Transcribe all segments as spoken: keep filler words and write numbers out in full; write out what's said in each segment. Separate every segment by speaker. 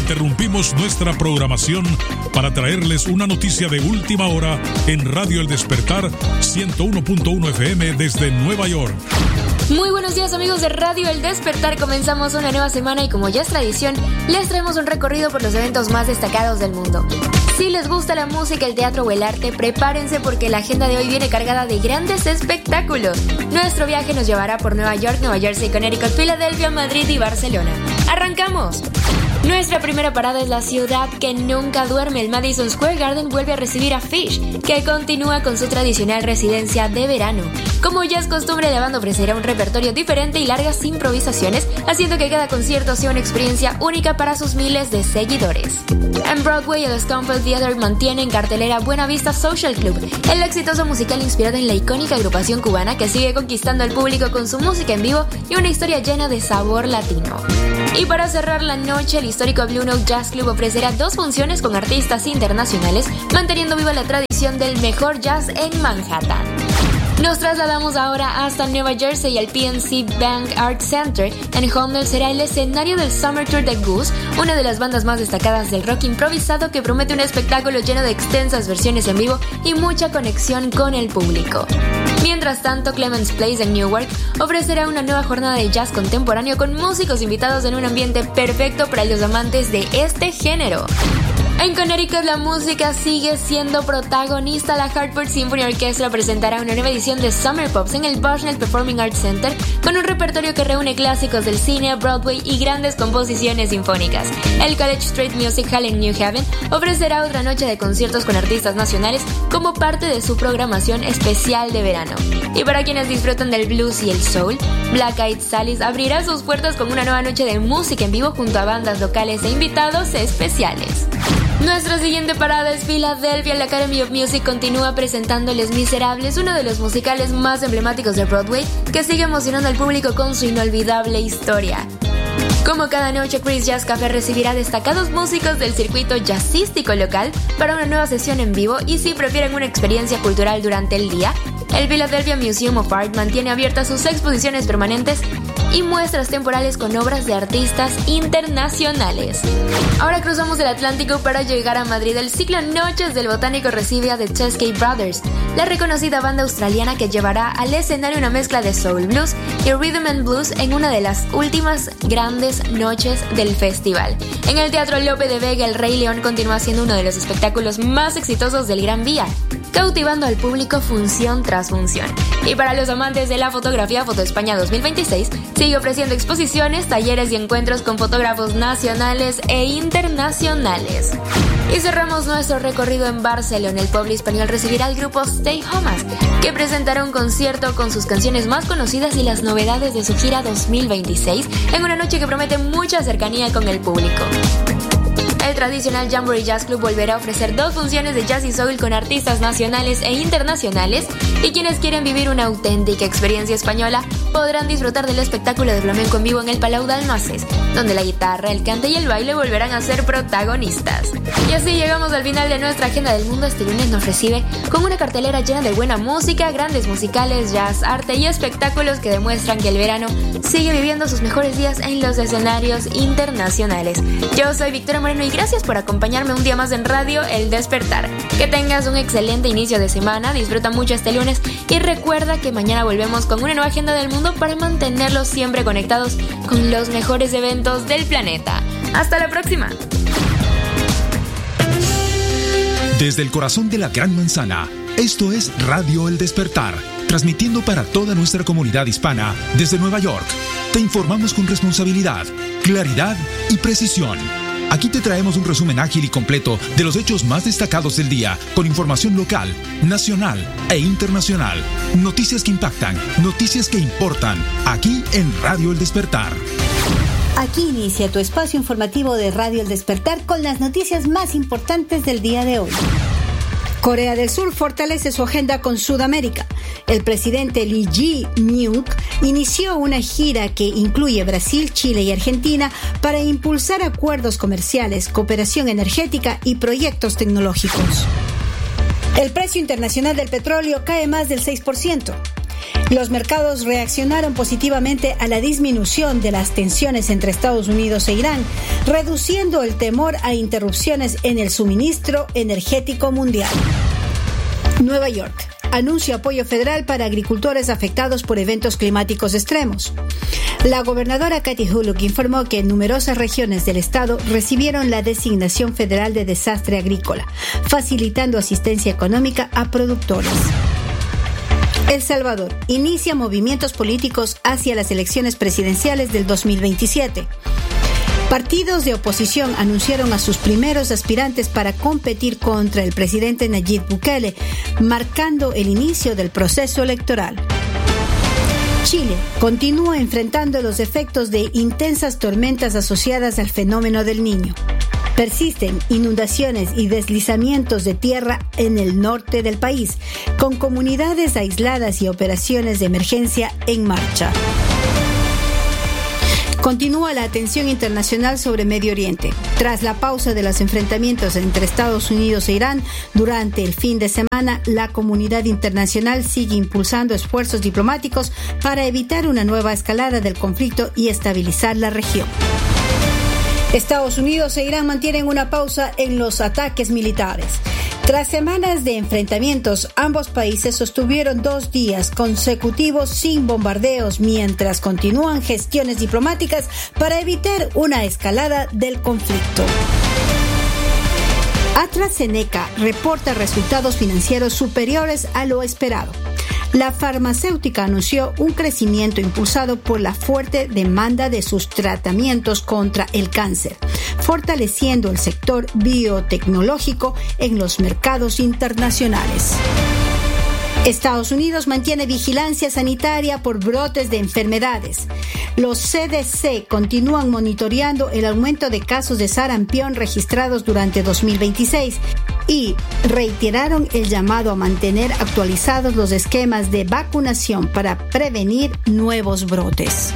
Speaker 1: interrumpimos nuestra programación para traerles una noticia de última hora en Radio El Despertar ciento uno punto uno F M desde Nueva York.
Speaker 2: Muy buenos días, amigos de Radio El Despertar. Comenzamos una nueva semana y, como ya es tradición, les traemos un recorrido por los eventos más destacados del mundo. Si les gusta la música, el teatro o el arte, prepárense porque la agenda de hoy viene cargada de grandes espectáculos. Nuestro viaje nos llevará por Nueva York, Nueva Jersey, Connecticut, Filadelfia, Madrid y Barcelona. ¡Arrancamos! Nuestra primera parada es la ciudad que nunca duerme. El Madison Square Garden vuelve a recibir a Fish, que continúa con su tradicional residencia de verano. Como ya es costumbre, la banda ofrecerá un repertorio diferente y largas improvisaciones, haciendo que cada concierto sea una experiencia única para sus miles de seguidores. En Broadway, el Stonewall Theater mantiene en cartelera Buena Vista Social Club, el exitoso musical inspirado en la icónica agrupación cubana que sigue conquistando al público con su música en vivo y una historia llena de sabor latino. Y para cerrar la noche, el histórico Blue Note Jazz Club ofrecerá dos funciones con artistas internacionales, manteniendo viva la tradición del mejor jazz en Manhattan. Nos trasladamos ahora hasta Nueva Jersey y el P N C Bank Art Center en Homeland será el escenario del Summer Tour de Goose, una de las bandas más destacadas del rock improvisado que promete un espectáculo lleno de extensas versiones en vivo y mucha conexión con el público. Mientras tanto, Clements Place en Newark ofrecerá una nueva jornada de jazz contemporáneo con músicos invitados en un ambiente perfecto para los amantes de este género. En Connecticut, la música sigue siendo protagonista. La Hartford Symphony Orchestra presentará una nueva edición de Summer Pops en el Bushnell Performing Arts Center con un repertorio que reúne clásicos del cine, Broadway y grandes composiciones sinfónicas. El College Street Music Hall en New Haven ofrecerá otra noche de conciertos con artistas nacionales como parte de su programación especial de verano. Y para quienes disfrutan del blues y el soul, Black Eyed Sally's abrirá sus puertas con una nueva noche de música en vivo junto a bandas locales e invitados especiales. Nuestra siguiente parada es Filadelfia. La Academy of Music continúa presentando Les Miserables, uno de los musicales más emblemáticos de Broadway, que sigue emocionando al público con su inolvidable historia. Como cada noche, Chris Jazz Café recibirá destacados músicos del circuito jazzístico local para una nueva sesión en vivo, y si prefieren una experiencia cultural durante el día, el Philadelphia Museum of Art mantiene abiertas sus exposiciones permanentes y muestras temporales con obras de artistas internacionales. Ahora cruzamos el Atlántico para llegar a Madrid. El ciclo Noches del Botánico recibe a The Teskey Brothers, la reconocida banda australiana que llevará al escenario una mezcla de soul blues y rhythm and blues en una de las últimas grandes noches del festival. En el Teatro Lope de Vega, El Rey León continúa siendo uno de los espectáculos más exitosos del Gran Vía, cautivando al público función tras función. Y para los amantes de la fotografía, Foto España dos mil veintiséis sigue ofreciendo exposiciones, talleres y encuentros con fotógrafos nacionales e internacionales. Y cerramos nuestro recorrido en Barcelona. El pueblo español recibirá al grupo Stay Homas, que presentará un concierto con sus canciones más conocidas y las novedades de su gira dos mil veintiséis en una noche que promete mucha cercanía con el público. El tradicional Jamboree Jazz Club volverá a ofrecer dos funciones de jazz y soul con artistas nacionales e internacionales, y quienes quieren vivir una auténtica experiencia española podrán disfrutar del espectáculo de flamenco en vivo en el Palau Dalmases, donde la guitarra, el cante y el baile volverán a ser protagonistas. Y así llegamos al final de nuestra agenda del mundo. Este lunes nos recibe con una cartelera llena de buena música, grandes musicales, jazz, arte y espectáculos que demuestran que el verano sigue viviendo sus mejores días en los escenarios internacionales. Yo soy Victoria Moreno y gracias por acompañarme un día más en Radio El Despertar. Que tengas un excelente inicio de semana, disfruta mucho este lunes y recuerda que mañana volvemos con una nueva agenda del mundo para mantenerlos siempre conectados con los mejores eventos del planeta. ¡Hasta la próxima!
Speaker 3: Desde el corazón de la Gran Manzana, esto es Radio El Despertar, transmitiendo para toda nuestra comunidad hispana desde Nueva York. Te informamos con responsabilidad, claridad y precisión. Aquí te traemos un resumen ágil y completo de los hechos más destacados del día, con información local, nacional e internacional. Noticias que impactan, noticias que importan, aquí en Radio El Despertar.
Speaker 4: Aquí inicia tu espacio informativo de Radio El Despertar con las noticias más importantes del día de hoy. Corea del Sur fortalece su agenda con Sudamérica. El presidente Lee Jae-myung inició una gira que incluye Brasil, Chile y Argentina para impulsar acuerdos comerciales, cooperación energética y proyectos tecnológicos. El precio internacional del petróleo cae más del seis por ciento. Los mercados reaccionaron positivamente a la disminución de las tensiones entre Estados Unidos e Irán, reduciendo el temor a interrupciones en el suministro energético mundial. Nueva York. Anuncio apoyo federal para agricultores afectados por eventos climáticos extremos. La gobernadora Kathy Hochul informó que numerosas regiones del estado recibieron la designación federal de desastre agrícola, facilitando asistencia económica a productores. El Salvador inicia movimientos políticos hacia las elecciones presidenciales del dos mil veintisiete. Partidos de oposición anunciaron a sus primeros aspirantes para competir contra el presidente Nayib Bukele, marcando el inicio del proceso electoral. Chile continúa enfrentando los efectos de intensas tormentas asociadas al fenómeno del Niño. Persisten inundaciones y deslizamientos de tierra en el norte del país, con comunidades aisladas y operaciones de emergencia en marcha. Continúa la atención internacional sobre Medio Oriente. Tras la pausa de los enfrentamientos entre Estados Unidos e Irán durante el fin de semana, la comunidad internacional sigue impulsando esfuerzos diplomáticos para evitar una nueva escalada del conflicto y estabilizar la región. Estados Unidos e Irán mantienen una pausa en los ataques militares. Tras semanas de enfrentamientos, ambos países sostuvieron dos días consecutivos sin bombardeos mientras continúan gestiones diplomáticas para evitar una escalada del conflicto. AstraZeneca reporta resultados financieros superiores a lo esperado. La farmacéutica anunció un crecimiento impulsado por la fuerte demanda de sus tratamientos contra el cáncer, fortaleciendo el sector biotecnológico en los mercados internacionales. Estados Unidos mantiene vigilancia sanitaria por brotes de enfermedades. Los C D C continúan monitoreando el aumento de casos de sarampión registrados durante dos mil veintiséis y reiteraron el llamado a mantener actualizados los esquemas de vacunación para prevenir nuevos brotes.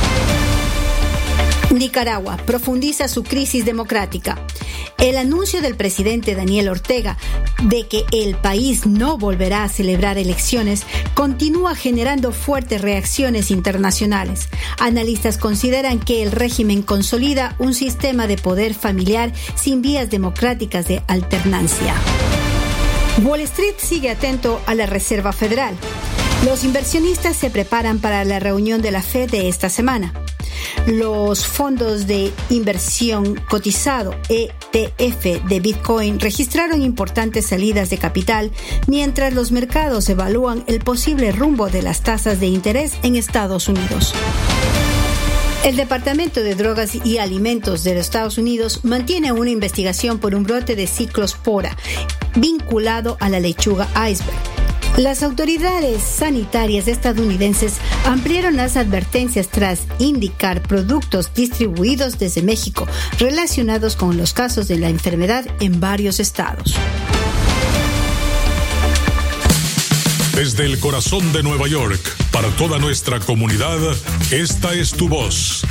Speaker 4: Nicaragua profundiza su crisis democrática. El anuncio del presidente Daniel Ortega de que el país no volverá a celebrar elecciones continúa generando fuertes reacciones internacionales. Analistas consideran que el régimen consolida un sistema de poder familiar sin vías democráticas de alternancia. Wall Street sigue atento a la Reserva Federal. Los inversionistas se preparan para la reunión de la Fed de esta semana. Los fondos de inversión cotizado E T F de Bitcoin registraron importantes salidas de capital mientras los mercados evalúan el posible rumbo de las tasas de interés en Estados Unidos. El Departamento de Drogas y Alimentos de los Estados Unidos mantiene una investigación por un brote de ciclospora vinculado a la lechuga iceberg. Las autoridades sanitarias estadounidenses ampliaron las advertencias tras indicar productos distribuidos desde México relacionados con los casos de la enfermedad en varios estados.
Speaker 1: Desde el corazón de Nueva York, para toda nuestra comunidad, esta es tu voz.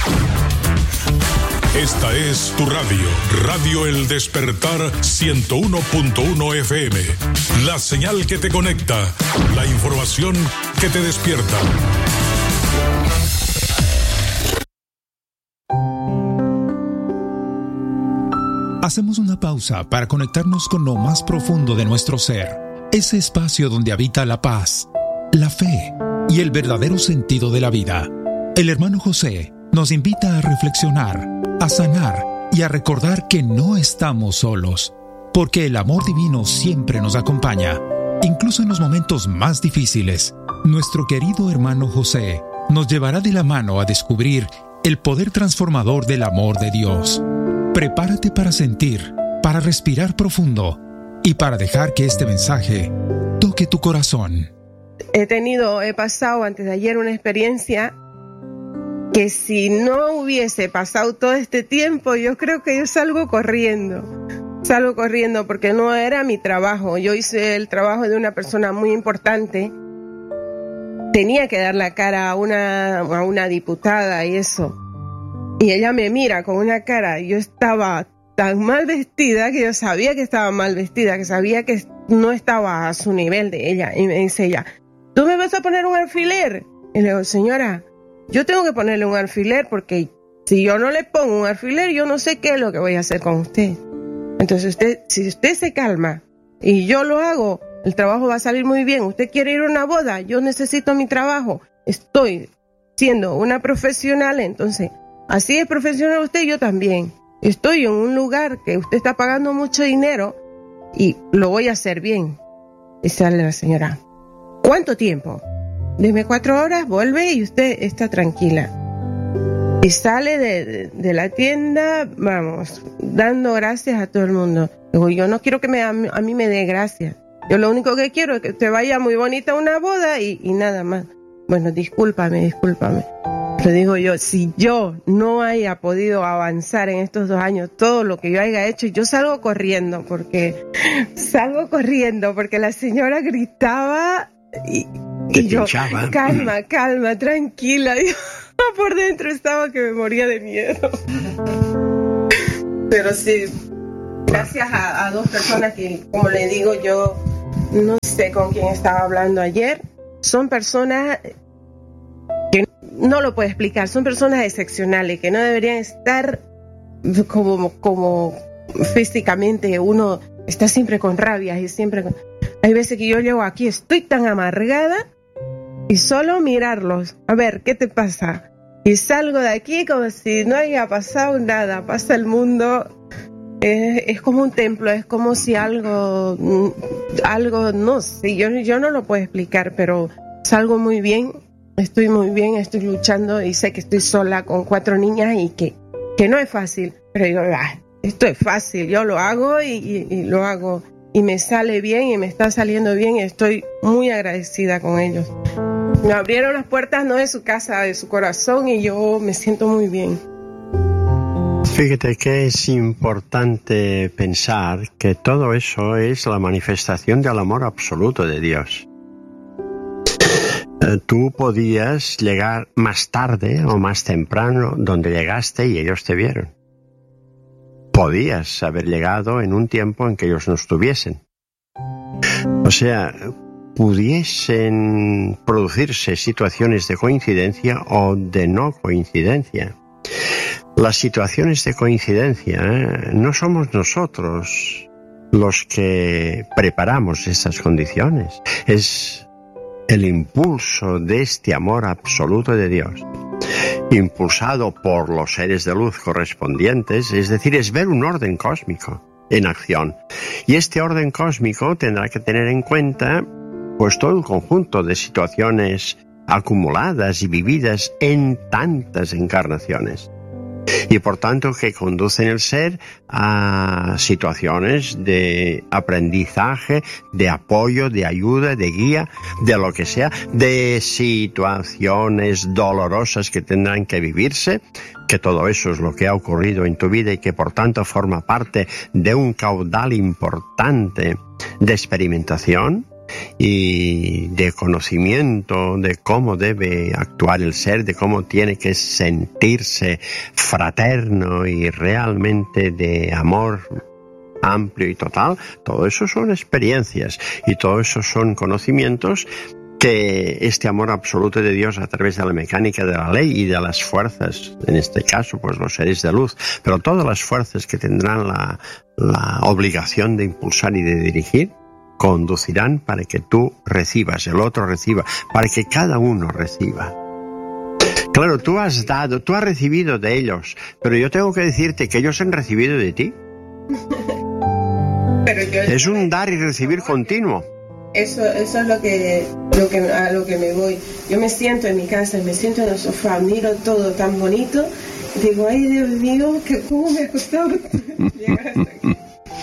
Speaker 1: Esta es tu radio, Radio El Despertar ciento uno punto uno F M. La señal que te conecta, la información que te despierta.
Speaker 3: Hacemos una pausa para conectarnos con lo más profundo de nuestro ser, ese espacio donde habita la paz, la fe y el verdadero sentido de la vida. El hermano José nos invita a reflexionar, a sanar y a recordar que no estamos solos, porque el amor divino siempre nos acompaña, incluso en los momentos más difíciles. Nuestro querido hermano José nos llevará de la mano a descubrir el poder transformador del amor de Dios. Prepárate para sentir, para respirar profundo y para dejar que este mensaje toque tu corazón.
Speaker 5: He tenido, he pasado antes de ayer una experiencia que si no hubiese pasado todo este tiempo, yo creo que yo salgo corriendo. Salgo corriendo porque no era mi trabajo. Yo hice el trabajo de una persona muy importante. Tenía que dar la cara a una, a una diputada y eso. Y ella me mira con una cara. Yo estaba tan mal vestida que yo sabía que estaba mal vestida, que sabía que no estaba a su nivel de ella. Y me dice ella, ¿tú me vas a poner un alfiler? Y le digo, señora, yo tengo que ponerle un alfiler porque si yo no le pongo un alfiler, yo no sé qué es lo que voy a hacer con usted. Entonces, usted, si usted se calma y yo lo hago, el trabajo va a salir muy bien. Usted quiere ir a una boda, yo necesito mi trabajo. Estoy siendo una profesional, entonces, así es profesional usted, yo también. Estoy en un lugar que usted está pagando mucho dinero y lo voy a hacer bien. Y sale la señora, ¿cuánto tiempo? Deme cuatro horas, vuelve y usted está tranquila. Y sale de, de, de la tienda, vamos, dando gracias a todo el mundo. Digo, yo no quiero que me, a, mí, a mí me dé gracias. Yo lo único que quiero es que te vaya muy bonita a una boda y, y nada más. Bueno, discúlpame, discúlpame. Pero digo yo, si yo no haya podido avanzar en estos dos años todo lo que yo haya hecho, yo salgo corriendo, porque salgo corriendo, porque la señora gritaba y, y yo, calma, calma, tranquila. Yo, por dentro estaba que me moría de miedo. Pero sí, gracias a, a dos personas que, como le digo, yo no sé con quién estaba hablando ayer. Son personas que no lo puedo explicar, son personas excepcionales que no deberían estar como, como físicamente. Uno está siempre con rabia y siempre con... Hay veces que yo llego aquí, estoy tan amargada y solo mirarlos, a ver, ¿qué te pasa? Y salgo de aquí como si no haya pasado nada, pasa el mundo, es, es como un templo, es como si algo, algo, no sé, yo, yo no lo puedo explicar, pero salgo muy bien, estoy muy bien, estoy luchando y sé que estoy sola con cuatro niñas y que, que no es fácil, pero digo, ah, esto es fácil, yo lo hago y, y, y lo hago y me sale bien y me está saliendo bien y estoy muy agradecida con ellos. Me abrieron las puertas no de su casa, de su corazón y yo me siento muy bien.
Speaker 6: Fíjate que es importante pensar que todo eso es la manifestación del amor absoluto de Dios. Tú podías llegar más tarde o más temprano donde llegaste y ellos te vieron. Podías haber llegado en un tiempo en que ellos no estuviesen. O sea, pudiesen producirse situaciones de coincidencia o de no coincidencia. Las situaciones de coincidencia, ¿eh? No somos nosotros los que preparamos esas condiciones. Es el impulso de este amor absoluto de Dios, impulsado por los seres de luz correspondientes, es decir, es ver un orden cósmico en acción. Y este orden cósmico tendrá que tener en cuenta pues todo el conjunto de situaciones acumuladas y vividas en tantas encarnaciones. Y por tanto que conducen el ser a situaciones de aprendizaje, de apoyo, de ayuda, de guía, de lo que sea, de situaciones dolorosas que tendrán que vivirse, que todo eso es lo que ha ocurrido en tu vida y que por tanto forma parte de un caudal importante de experimentación y de conocimiento de cómo debe actuar el ser, de cómo tiene que sentirse fraterno y realmente de amor amplio y total. Todo eso son experiencias y todo eso son conocimientos que este amor absoluto de Dios a través de la mecánica de la ley y de las fuerzas, en este caso pues los seres de luz, pero todas las fuerzas que tendrán la, la obligación de impulsar y de dirigir, conducirán para que tú recibas, el otro reciba, para que cada uno reciba. Claro, tú has dado, tú has recibido de ellos, pero yo tengo que decirte que ellos han recibido de ti. Pero yo, es un dar y recibir continuo.
Speaker 5: Eso, eso es lo que, lo que, a lo que me voy. Yo me siento en mi casa, me siento en el sofá, miro todo tan bonito, y digo, ay Dios mío, que cómo me ha costado llegar hasta aquí.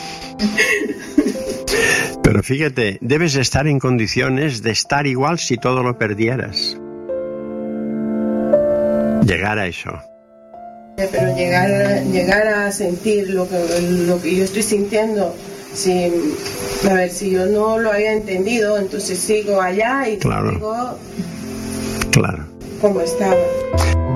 Speaker 6: Pero fíjate, debes estar en condiciones de estar igual si todo lo perdieras. Llegar a eso.
Speaker 5: Pero llegar a, llegar a sentir lo que, lo que yo estoy sintiendo, si, a ver, si yo no lo había entendido, entonces sigo allá y
Speaker 6: claro.
Speaker 5: sigo
Speaker 6: claro.
Speaker 5: como estaba.